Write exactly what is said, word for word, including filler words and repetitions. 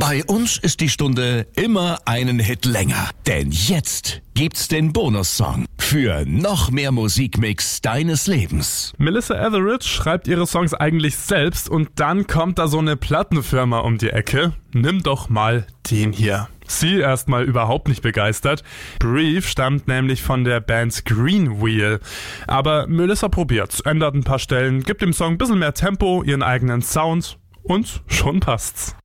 Bei uns ist die Stunde immer einen Hit länger. Denn jetzt gibt's den Bonussong für noch mehr Musikmix deines Lebens. Melissa Etheridge schreibt ihre Songs eigentlich selbst und dann kommt da so eine Plattenfirma um die Ecke. Nimm doch mal den hier. Sie erstmal überhaupt nicht begeistert. Brief stammt nämlich von der Band Green Wheel. Aber Melissa probiert's, ändert ein paar Stellen, gibt dem Song ein bisschen mehr Tempo, ihren eigenen Sound und schon passt's.